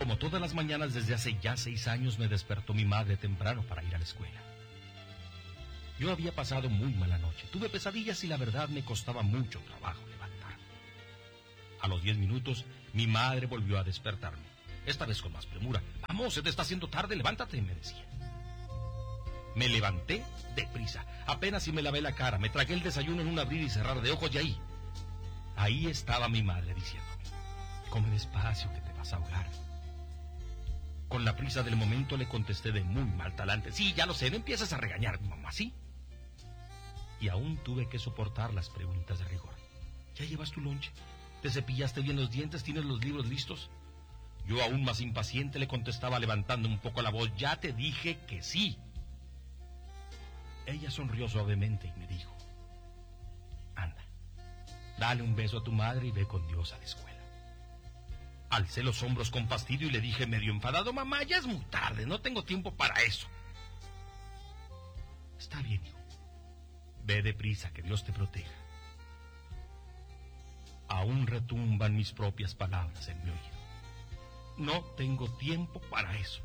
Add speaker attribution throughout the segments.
Speaker 1: como todas las mañanas desde hace ya 6 años, me despertó mi madre temprano para ir a la escuela. Yo había pasado muy mala noche. Tuve pesadillas y la verdad me costaba mucho trabajo levantarme. A los 10 minutos, mi madre volvió a despertarme. Esta vez con más premura. «Vamos, se te está haciendo tarde, levántate», me decía. Me levanté deprisa. Apenas si me lavé la cara, me tragué el desayuno en un abrir y cerrar de ojos y ahí estaba mi madre diciéndome: «Come despacio, que te vas a ahogar». Con la prisa del momento le contesté de muy mal talante: «Sí, ya lo sé, no empieces a regañar, mamá, ¿sí?». Y aún tuve que soportar las preguntas de rigor: «¿Ya llevas tu lonche? ¿Te cepillaste bien los dientes? ¿Tienes los libros listos?». Yo, aún más impaciente, le contestaba levantando un poco la voz: «Ya te dije que sí». Ella sonrió suavemente y me dijo: «Anda, dale un beso a tu madre y ve con Dios a la escuela». Alcé los hombros con fastidio y le dije medio enfadado: «Mamá, ya es muy tarde, no tengo tiempo para eso». «Está bien, hijo. Ve deprisa, que Dios te proteja». Aún retumban mis propias palabras en mi oído: «No tengo tiempo para eso».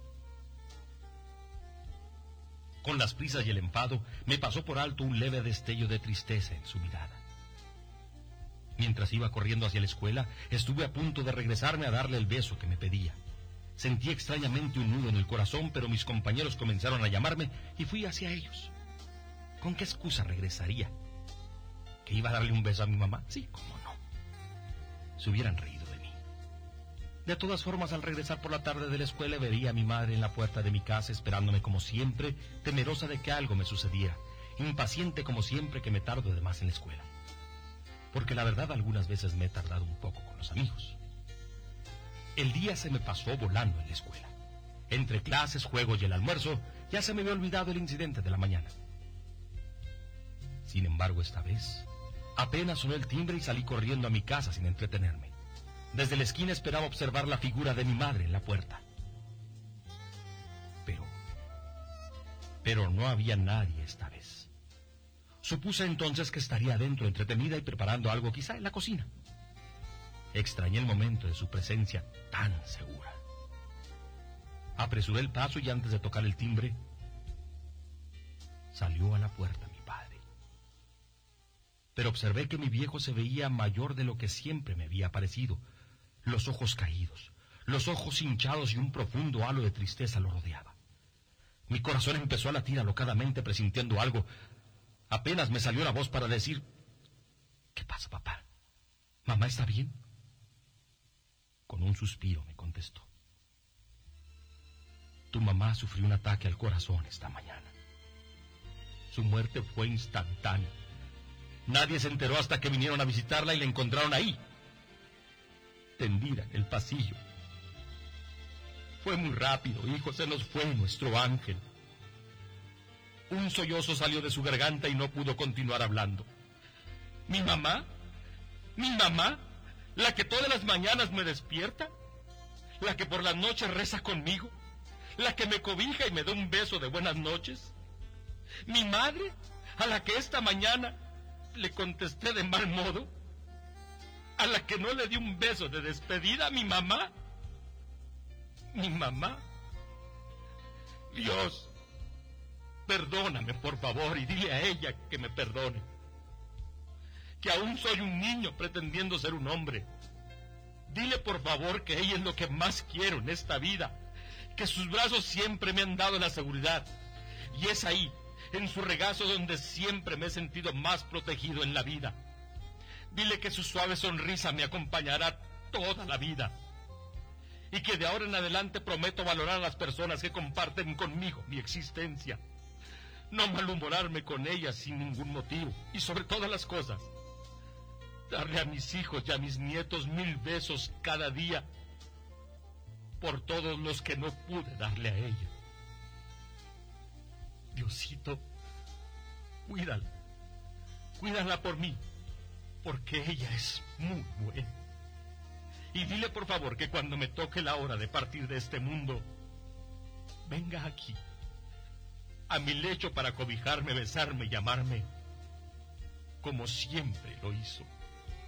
Speaker 1: Con las prisas y el enfado, me pasó por alto un leve destello de tristeza en su mirada. Mientras iba corriendo hacia la escuela, estuve a punto de regresarme a darle el beso que me pedía. Sentí extrañamente un nudo en el corazón, pero mis compañeros comenzaron a llamarme y fui hacia ellos. ¿Con qué excusa regresaría? ¿Que iba a darle un beso a mi mamá? Sí, cómo no. Se hubieran reído de mí. De todas formas, al regresar por la tarde de la escuela, vería a mi madre en la puerta de mi casa esperándome como siempre, temerosa de que algo me sucediera, impaciente como siempre que me tardo de más en la escuela. Porque la verdad, algunas veces me he tardado un poco con los amigos. El día se me pasó volando en la escuela. Entre clases, juegos y el almuerzo, ya se me había olvidado el incidente de la mañana. Sin embargo, esta vez, apenas sonó el timbre y salí corriendo a mi casa sin entretenerme. Desde la esquina esperaba observar la figura de mi madre en la puerta. Pero no había nadie esta vez. Supuse entonces que estaría adentro, entretenida y preparando algo, quizá en la cocina. Extrañé el momento de su presencia tan segura. Apresuré el paso y antes de tocar el timbre, salió a la puerta mi padre. Pero observé que mi viejo se veía mayor de lo que siempre me había parecido. Los ojos caídos, los ojos hinchados y un profundo halo de tristeza lo rodeaba. Mi corazón empezó a latir alocadamente presintiendo algo. Apenas me salió la voz para decir: «¿Qué pasa, papá? ¿Mamá está bien?». Con un suspiro me contestó: «Tu mamá sufrió un ataque al corazón esta mañana. Su muerte fue instantánea. Nadie se enteró hasta que vinieron a visitarla y la encontraron ahí, tendida en el pasillo. Fue muy rápido, hijo, se nos fue nuestro ángel». Un sollozo salió de su garganta y no pudo continuar hablando. ¿Mi mamá? ¿Mi mamá? ¿La que todas las mañanas me despierta? ¿La que por las noches reza conmigo? ¿La que me cobija y me da un beso de buenas noches? ¿Mi madre? ¿A la que esta mañana le contesté de mal modo? ¿A la que no le di un beso de despedida? ¿Mi mamá? ¿Mi mamá? Dios, perdóname, por favor, y dile a ella que me perdone. Que aún soy un niño pretendiendo ser un hombre. Dile, por favor, que ella es lo que más quiero en esta vida. Que sus brazos siempre me han dado la seguridad. Y es ahí, en su regazo, donde siempre me he sentido más protegido en la vida. Dile que su suave sonrisa me acompañará toda la vida. Y que de ahora en adelante prometo valorar a las personas que comparten conmigo mi existencia. No malhumorarme con ellas sin ningún motivo. Y sobre todas las cosas, darle a mis hijos y a mis nietos 1000 besos cada día por todos los que no pude darle a ella. Diosito, cuídala. Cuídala por mí, porque ella es muy buena. Y dile, por favor, que cuando me toque la hora de partir de este mundo, venga aquí, a mi lecho, para cobijarme, besarme y amarme, como siempre lo hizo.